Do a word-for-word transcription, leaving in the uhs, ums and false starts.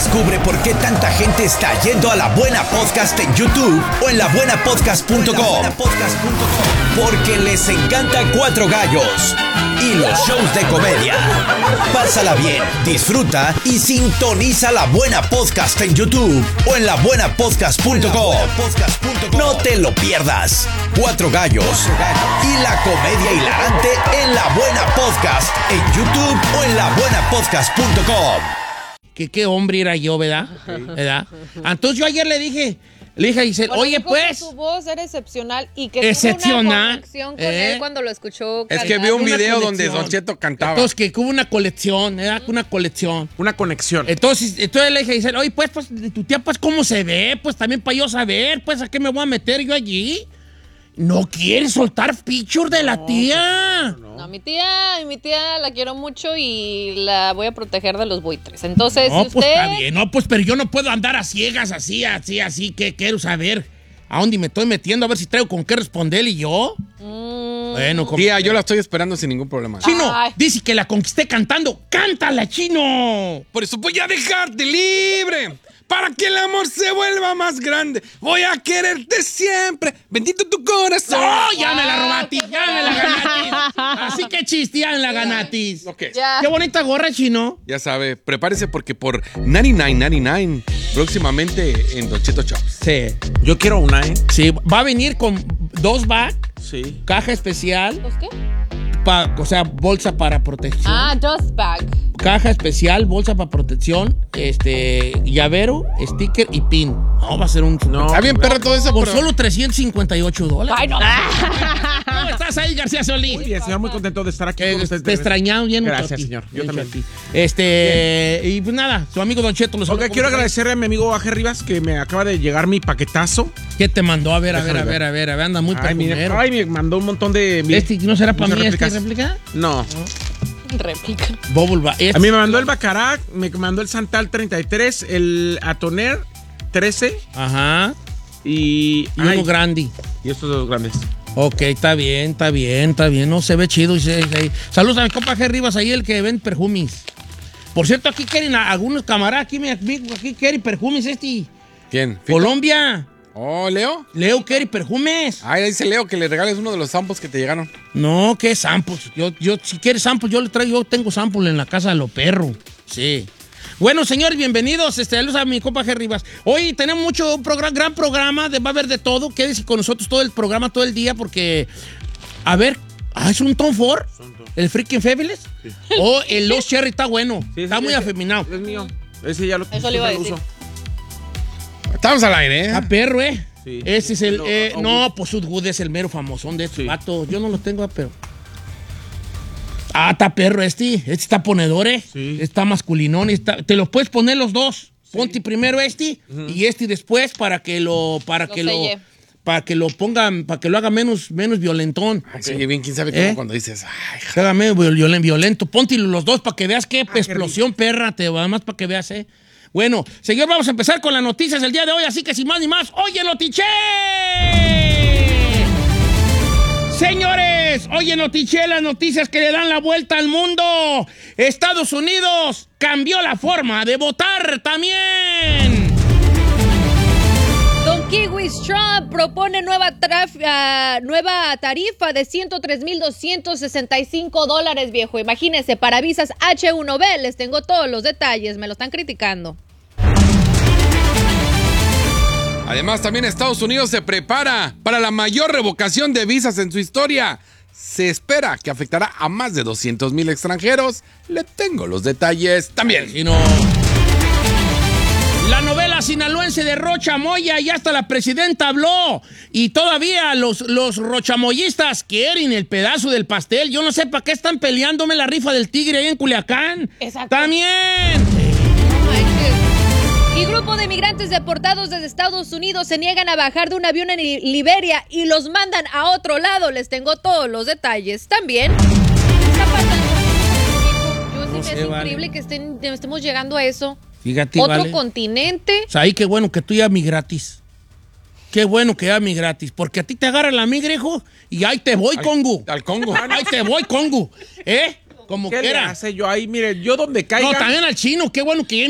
Descubre por qué tanta gente está yendo a La Buena Podcast en YouTube o en la buena podcast punto com. Porque les encanta Cuatro Gallos y los shows de comedia. Pásala bien, disfruta y sintoniza La Buena Podcast en YouTube o en la buena podcast punto com. No te lo pierdas. Cuatro Gallos y la comedia hilarante en La Buena Podcast en YouTube o en la buena podcast punto com. Que qué hombre era yo, ¿verdad? ¿verdad? Entonces yo ayer le dije, le dije a Giselle, bueno, oye, pues. Que su voz era excepcional y que excepcional, tuvo una conexión con ¿eh? él cuando lo escuchó Es cantar. que vio un Una video conexión. donde Don Cheto cantaba. Entonces que hubo una colección, era una colección. Una conexión. Entonces, entonces le dije a Giselle, oye, pues, pues, de tu tía, pues, ¿cómo se ve? Pues también para yo saber, pues, ¿a qué me voy a meter yo allí? No quiere soltar picture de la tía. No, mi tía, mi tía la quiero mucho y la voy a proteger de los buitres. Entonces, No, si pues usted... está bien, no, pues, pero yo no puedo andar a ciegas así, así, así, que quiero saber a dónde me estoy metiendo, a ver si traigo con qué responder y yo. Mm. Bueno, como... Tía, yo la estoy esperando sin ningún problema. Chino, Ay. dice que la conquisté cantando. ¡Cántala, Chino! Por eso voy a dejarte libre. Para que el amor se vuelva más grande. Voy a quererte siempre. Bendito tu corazón. ¡No! ¡Ya me la robatis! ¡Ya me la ganatis! Así que chiste, ya me la ganatis. Lo que es. Ya. ¡Qué bonita gorra, Chino! Ya sabe, prepárese porque por noventa y nueve noventa y nueve próximamente en Don Cheto Chops. Sí. Yo quiero una, ¿eh? Sí, va a venir con dos bags, Sí. caja especial, ¿Los qué? pa- o sea, bolsa para protección. Ah, dust bag. Caja especial, bolsa para protección, este, llavero, sticker y pin. No, va a ser un... No. Está bien, perro, todo eso, Por pero... solo trescientos cincuenta y ocho dólares. Ay, no. ¿Cómo estás ahí, García Solís? Muy bien, señor, muy contento de estar aquí Que con ustedes. te extrañamos bien mucho Gracias, a ti. señor. Yo Bien también. mucho a ti. Este, y pues nada, su amigo Don Cheto. Los Ok, quiero agradecerle a mi amigo Aje Rivas que me acaba de llegar mi paquetazo. ¿Qué te mandó? A ver, a ver, Déjame a ver, ver. a ver, a ver, anda muy Ay, mire, perfumero. ay, me mandó un montón de... ¿Este no será para muchas mí esta réplicas. réplica? No. Réplica. Bubble Ba- este- A mí me mandó el Bacarac, me mandó el Santal treinta y tres, el Atoner trece Ajá. y... Y ay, uno grande. y estos dos grandes. Ok, está bien, está bien, está bien. No se ve chido. y se- se- Saludos a mi compa G. Rivas, ahí el que ven perfumes. Por cierto, aquí quieren a- algunos camaradas, aquí, mi amigo, aquí quieren perfumes este. ¿Quién? ¿Fito? Colombia. Oh, ¿Leo? Leo quiere perfumes. Ay, dice Leo que le regales uno de los samples que te llegaron. No, ¿qué samples? Yo, yo, si quieres samples, yo le traigo, yo tengo samples en la casa de los perros. Sí. Bueno, señores, bienvenidos. Este, saludos a mi compa G. Rivas. Hoy tenemos mucho, un programa, gran programa, de, va a haber de todo. Quédese con nosotros todo el programa, todo el día, porque, a ver, ah, ¿es un Tom Ford? ¿El Freaking Fabulous? O el Los Cherry está bueno, Sí, está sí, muy ese- afeminado. Es mío. Ese ya lo Eso le iba a siempre lo decir. uso. Estamos al aire, ¿eh? Está perro, ¿eh? Sí. Ese es el, No, eh, ah, no, pues Sudwood es el mero famosón de estos Sí. vatos. Yo no lo tengo, pero... Ah, está perro este. Este está ponedor, ¿eh? Sí. Está masculinón. Está... Te los puedes poner los dos. Ponte primero este y este después para que lo... Para Lo que lo... selle. Para que lo pongan... Para que lo haga menos, menos violentón. Ay, sí, bien, quién sabe cómo ¿Eh? cuando dices, ay, Que haga menos violen- violento. Ponte los dos para que veas qué qué explosión, perra. Te va más para que veas, ¿eh? Bueno, señor, vamos a empezar con las noticias del día de hoy, así que sin más ni más, ¡oye, Notiche! Señores, oye, Notiche, las noticias que le dan la vuelta al mundo. Estados Unidos cambió la forma de votar también. Don Kiwis Trump propone nueva, traf- ah, nueva tarifa de ciento tres mil doscientos sesenta y cinco dólares, viejo. Imagínense, para visas H uno B, les tengo todos los detalles, me lo están criticando. Además, también Estados Unidos se prepara para la mayor revocación de visas en su historia. Se espera que afectará a más de doscientos mil extranjeros. Le tengo los detalles también. Y no. La novela sinaloense de Rocha Moya, y hasta la presidenta habló. Y todavía los, los rochamoyistas quieren el pedazo del pastel. Yo no sé para qué están peleándome la rifa del tigre ahí en Culiacán. Exacto. También. No manches. Y grupo de migrantes deportados desde Estados Unidos se niegan a bajar de un avión en Li- Liberia y los mandan a otro lado. Les tengo todos los detalles. También. ¿Qué está pasando? Yo sí No me sé, hace vale. increíble que estén, estemos llegando a eso. Fíjate, Otro vale. continente. O sea, ahí qué bueno que tú ya mi gratis. Qué bueno que ya mi gratis. Porque a ti te agarra la migra, hijo, y ahí te voy, Al- Congo. al Congo. Ahí te voy, Congo. ¿Eh? Como ¿Qué le quiera. hace yo ahí? Mire, yo donde caiga... No, también al chino. Qué bueno que